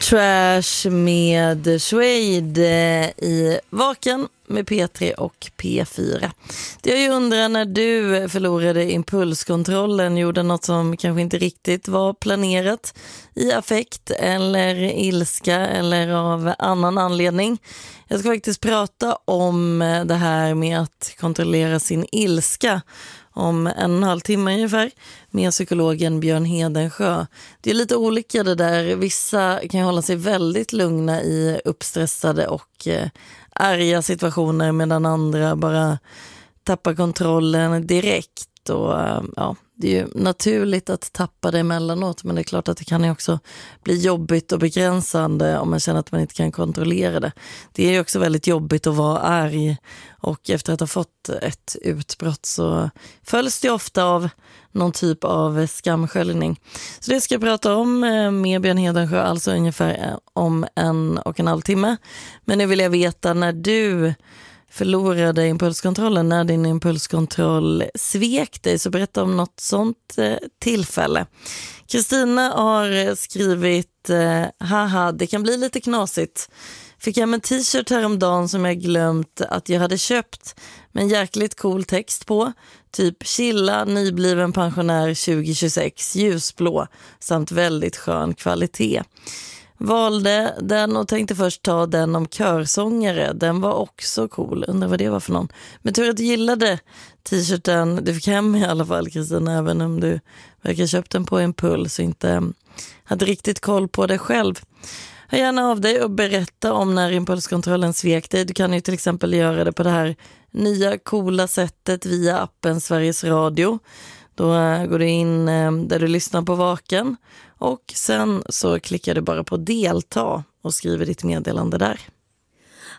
Trash med Suede i Vaken med P3 och P4. Det är ju undrar när du förlorade impulskontrollen, gjorde något som kanske inte riktigt var planerat i affekt eller ilska eller av annan anledning. Jag ska faktiskt prata om det här med att kontrollera sin ilska om 1,5 timme ungefär med psykologen Björn Hedensjö. Det är lite olika det där. Vissa kan hålla sig väldigt lugna i uppstressade och arga situationer medan andra bara tappar kontrollen direkt. Och ja, det är ju naturligt att tappa det emellanåt, men det är klart att det kan ju också bli jobbigt och begränsande om man känner att man inte kan kontrollera det. Det är ju också väldigt jobbigt att vara arg, och efter att ha fått ett utbrott så följs det ofta av någon typ av skamsköljning. Så det ska jag prata om med Björn Hedensjö, alltså ungefär om 1,5 timme. Men nu vill jag veta när du förlorade impulskontrollen, när din impulskontroll svek dig, så berätta om något sånt tillfälle. Kristina har skrivit haha, det kan bli lite knasigt. Fick hem en t-shirt häromdagen som jag glömt att jag hade köpt, med en jäkligt cool text på, typ chilla, nybliven pensionär 2026, ljusblå samt väldigt skön kvalitet. Valde den och tänkte först ta den om körsångare. Den var också cool. Undrar vad det var för någon. Men tur att du gillade t-shirten. Du fick hem i alla fall, Kristina, även om du verkar köpt den på impuls och inte hade riktigt koll på det själv. Hör gärna av dig och berätta om när impulskontrollen svek dig. Du kan ju till exempel göra det på det här nya coola sättet via appen Sveriges Radio. Då går du in där du lyssnar på Vaken och sen så klickar du bara på delta och skriver ditt meddelande där.